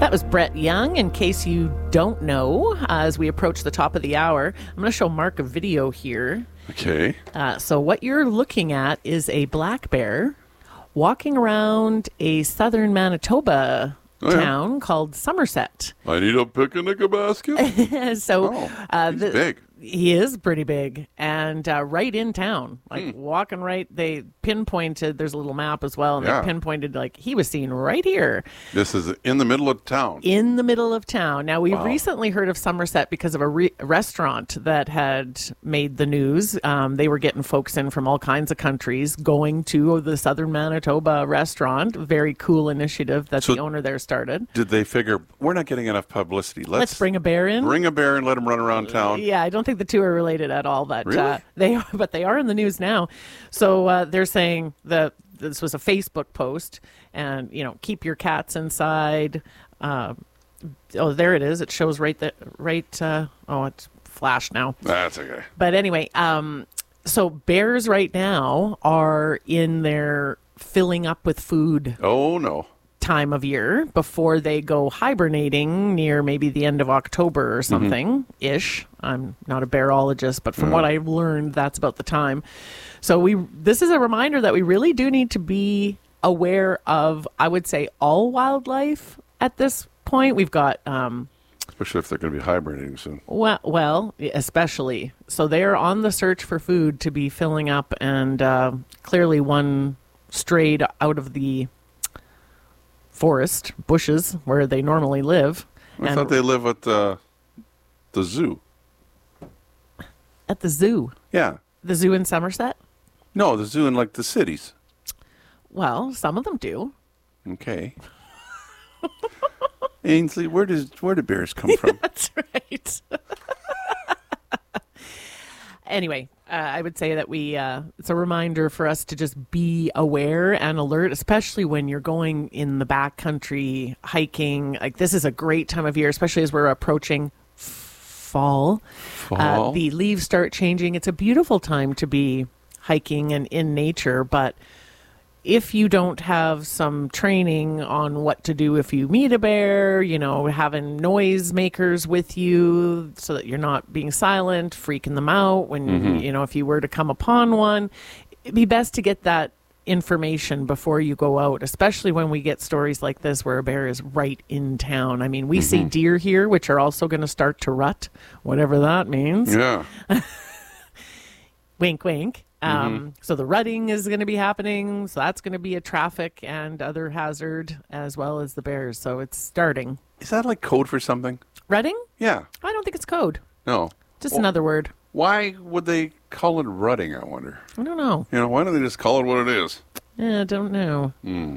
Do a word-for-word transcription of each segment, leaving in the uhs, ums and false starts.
That was Brett Young. In case you don't know, uh, as we approach the top of the hour, I'm going to show Mark a video here. Okay. Uh, so what you're looking at is a black bear walking around a southern Manitoba Oh, yeah. town called Somerset. I need a picnic basket. so Oh, uh, he's the, big. He is pretty big, and uh, right in town, like Hmm. walking right. They pinpointed. There's a little map as well, and Yeah. they pinpointed like he was seen right here. This is in the middle of town. In the middle of town. Now, we Wow. recently heard of Somerset because of a re- restaurant that had made the news. Um, they were getting folks in from all kinds of countries going to the Southern Manitoba restaurant. Very cool initiative that So the owner there started. Did they figure, we're not getting enough publicity. Let's, Let's bring a bear in. bring a bear and let him run around town. Yeah, I don't think the two are related at all, but Really? uh, they are, but they are in the news now. So uh, they're saying that this was a Facebook post, and you know, keep your cats inside. Uh, oh, there it is. It shows right that right. Uh, oh, it's flashed now. That's okay. But anyway, um, so bears right now are in their filling up with food Oh, no. time of year before they go hibernating near maybe the end of October or something ish. I'm not a bearologist, but from what I've learned, that's about the time. So we this is a reminder that we really do need to be aware of, I would say, all wildlife at this point. We've got um Especially if they're going to be hibernating soon. well, well, especially. So they're on the search for food to be filling up, and uh, clearly one strayed out of the forest, bushes, where they normally live. I and thought they live at uh, the zoo. at the zoo. Yeah. The zoo in Somerset? No, the zoo in like the cities. Well, some of them do. Okay. Ainsley, where does where do bears come from? That's right. Anyway, uh, I would say that we, uh, it's a reminder for us to just be aware and alert, especially when you're going in the backcountry hiking. Like, this is a great time of year, especially as we're approaching f- fall. Fall. Uh, the leaves start changing. It's a beautiful time to be hiking and in nature, but if you don't have some training on what to do if you meet a bear, you know, having noise makers with you so that you're not being silent, freaking them out when, Mm-hmm. you know, if you were to come upon one, it'd be best to get that information before you go out, especially when we get stories like this where a bear is right in town. I mean, we see Mm-hmm. deer here, which are also going to start to rut, whatever that means. Yeah. Wink, wink. Um, Mm-hmm. So the rutting is going to be happening. So that's going to be a traffic and other hazard as well as the bears. So it's starting. Is that like code for something? Rutting? Yeah. I don't think it's code. No. Just Well, another word. Why would they call it rutting, I wonder? I don't know. You know, why don't they just call it what it is? Yeah, I don't know.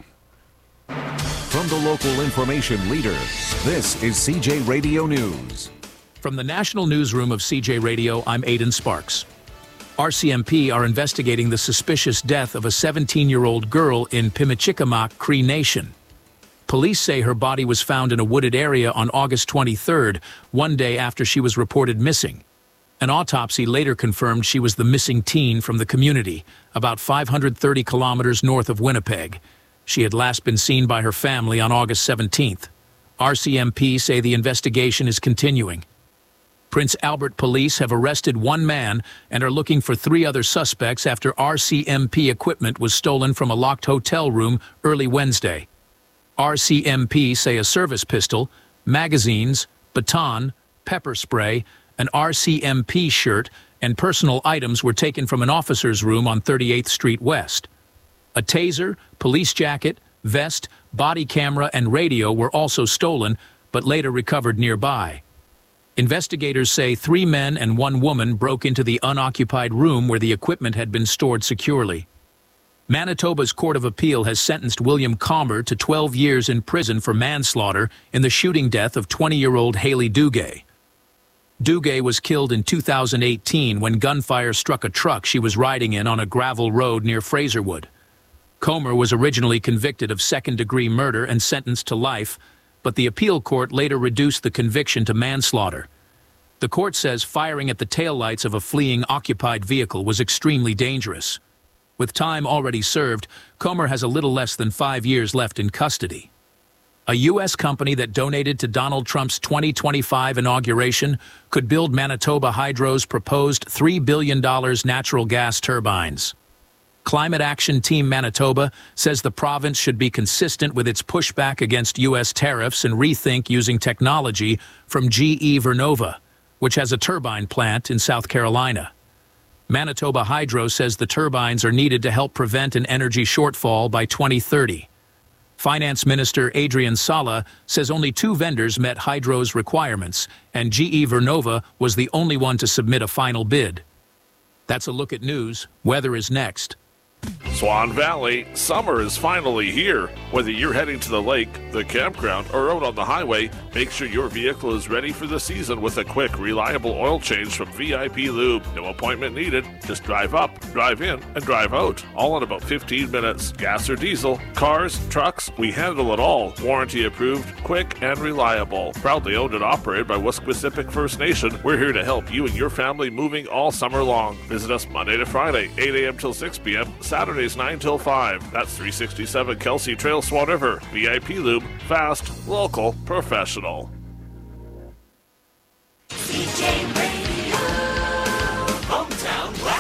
From the local information leader, this is C J Radio News. From the National Newsroom of C J Radio, I'm Aidan Sparks. R C M P are investigating the suspicious death of a seventeen-year-old girl in Pimicikamak, Cree Nation. Police say her body was found in a wooded area on August twenty-third, one day after she was reported missing. An autopsy later confirmed she was the missing teen from the community, about five hundred thirty kilometers north of Winnipeg. She had last been seen by her family on August seventeenth. R C M P say the investigation is continuing. Prince Albert police have arrested one man and are looking for three other suspects after R C M P equipment was stolen from a locked hotel room early Wednesday. R C M P say a service pistol, magazines, baton, pepper spray, an R C M P shirt, and personal items were taken from an officer's room on thirty-eighth Street West. A taser, police jacket, vest, body camera, and radio were also stolen, but later recovered nearby. Investigators say three men and one woman broke into the unoccupied room where the equipment had been stored securely. Manitoba's Court of Appeal has sentenced William Calmer to twelve years in prison for manslaughter in the shooting death of twenty-year-old Haley Duguay. Duguay was killed in two thousand eighteen when gunfire struck a truck she was riding in on a gravel road near Fraserwood. Comer was originally convicted of second-degree murder and sentenced to life, but the appeal court later reduced the conviction to manslaughter. The court says firing at the taillights of a fleeing occupied vehicle was extremely dangerous. With time already served, Comer has a little less than five years left in custody. A U S company that donated to Donald Trump's twenty twenty-five inauguration could build Manitoba Hydro's proposed three billion dollars natural gas turbines. Climate Action Team Manitoba says the province should be consistent with its pushback against U S tariffs and rethink using technology from G E Vernova, which has a turbine plant in South Carolina. Manitoba Hydro says the turbines are needed to help prevent an energy shortfall by twenty thirty. Finance Minister Adrian Sala says only two vendors met Hydro's requirements, and G E Vernova was the only one to submit a final bid. That's a look at news. Weather is next. Swan Valley, summer is finally here. Whether you're heading to the lake, the campground, or out on the highway, make sure your vehicle is ready for the season with a quick, reliable oil change from V I P Lube. No appointment needed. Just drive up, drive in, and drive out. All in about fifteen minutes. Gas or diesel, cars, trucks, we handle it all. Warranty approved, quick, and reliable. Proudly owned and operated by Wesquisipic First Nation, we're here to help you and your family moving all summer long. Visit us Monday to Friday, eight a.m. till six p.m., Saturdays nine till five. That's three sixty-seven Kelsey Trail, Swan River. V I P Lube, fast, local, professional. C J Radio, hometown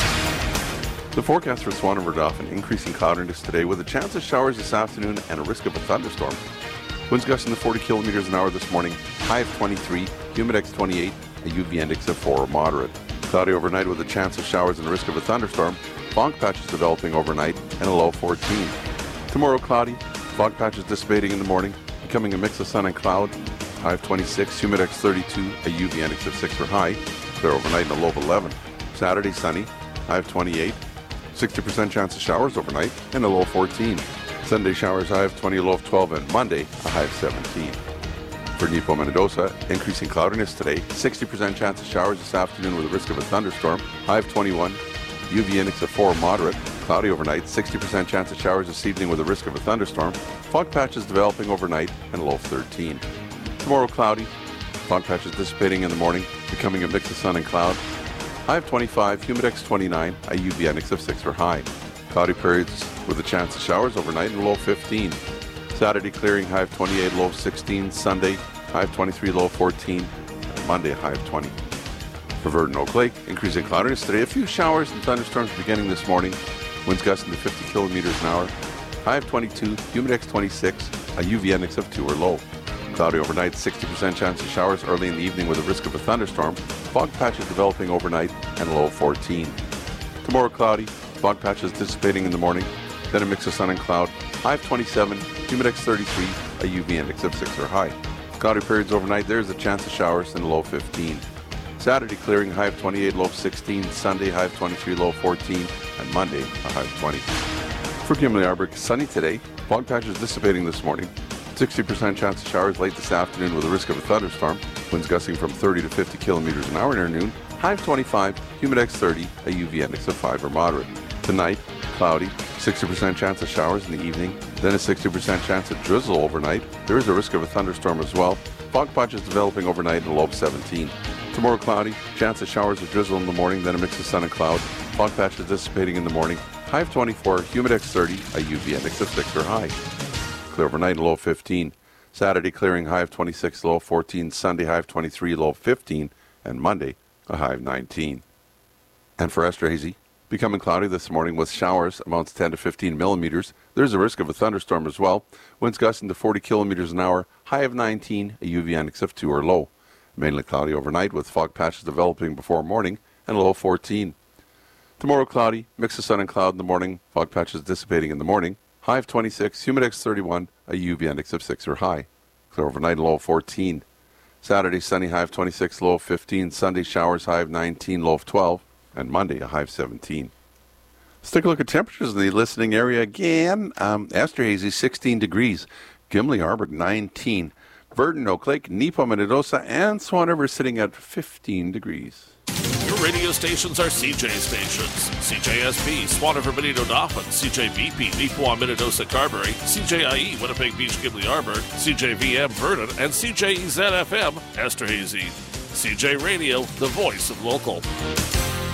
weather. The forecast for Swan River Dauphin, increasing cloudiness today with a chance of showers this afternoon and a risk of a thunderstorm. Winds gusting to forty kilometers an hour this morning, high of twenty-three, humidex twenty-eight, a U V index of four, moderate. Cloudy overnight with a chance of showers and a risk of a thunderstorm. Fog patches developing overnight and a low fourteen. Tomorrow cloudy, fog patches dissipating in the morning, becoming a mix of sun and cloud. High of twenty-six, humidex thirty-two, a U V index of six for high. Clear overnight and a low of eleven. Saturday sunny, high of twenty-eight, sixty percent chance of showers overnight and a low of fourteen. Sunday showers, high of twenty, low of twelve, and Monday a high of seventeen. For Nepo Minidosa, increasing cloudiness today, sixty percent chance of showers this afternoon with a risk of a thunderstorm, high of twenty-one, U V index of four, moderate. Cloudy overnight, sixty percent chance of showers this evening with a risk of a thunderstorm. Fog patches developing overnight and a low of thirteen. Tomorrow cloudy, fog patches dissipating in the morning, becoming a mix of sun and cloud. High of twenty-five, humidex twenty-nine, a U V index of six for high. Cloudy periods with a chance of showers overnight and a low of fifteen. Saturday clearing, high of twenty-eight, low of sixteen. Sunday, high of twenty-three, low of fourteen. And Monday, high of twenty. For Verdon Oak Lake, increasing cloudiness today. A few showers and thunderstorms beginning this morning. Winds gusting to fifty kilometers an hour. High of twenty-two, humidex twenty-six, a U V index of two or low. Cloudy overnight, sixty percent chance of showers early in the evening with a risk of a thunderstorm. Fog patches developing overnight and a low of fourteen. Tomorrow cloudy, fog patches dissipating in the morning, then a mix of sun and cloud. High of twenty-seven, humidex thirty-three, a U V index of six or high. Cloudy periods overnight, there's a chance of showers and a low of fifteen. Saturday clearing, high of twenty-eight, low of sixteen. Sunday, high of twenty-three, low of fourteen. And Monday, a high of twenty. For Gimli Arbor, sunny today. Fog patches dissipating this morning. sixty percent chance of showers late this afternoon with a risk of a thunderstorm. Winds gusting from thirty to fifty kilometers an hour near noon. High of twenty-five, humidex thirty, a U V index of five or moderate. Tonight, cloudy, sixty percent chance of showers in the evening, then a sixty percent chance of drizzle overnight. There is a risk of a thunderstorm as well. Fog patches developing overnight and a low of seventeen. Tomorrow cloudy, chance of showers or drizzle in the morning, then a mix of sun and cloud. Fog patches dissipating in the morning. High of twenty-four, humidex thirty, a U V index of six or high. Clear overnight and low of fifteen. Saturday clearing, high of twenty-six, low of fourteen. Sunday high of twenty-three, low of fifteen. And Monday, a high of nineteen. And for Esterhazy, becoming cloudy this morning with showers, amounts ten to fifteen millimeters. There's a risk of a thunderstorm as well. Winds gusting to forty kilometers an hour. High of nineteen, a U V index of two or low. Mainly cloudy overnight with fog patches developing before morning and a low of fourteen. Tomorrow cloudy, mix of sun and cloud in the morning. Fog patches dissipating in the morning. High of twenty-six, humidex thirty-one, a U V index of six or high. Clear overnight, low of fourteen. Saturday sunny, high of twenty-six, low of fifteen. Sunday showers, high of nineteen, low of twelve. And Monday, a high of seventeen. Let's take a look at temperatures in the listening area again. Um, Esterhazy, sixteen degrees. Gimli Arbor, nineteen. Verdon, Oak Lake, Nepo, Minidosa, and Swan River sitting at fifteen degrees. Your radio stations are C J stations. C J S P, Swan River, Benito Dauphin, C J V P, Neepawa, Minidosa, Carberry, C J I E, Winnipeg Beach, Gimli Arbor, C J V M, Verdon, and C J E Z F M, Esterhazy. C J Radio, the voice of local.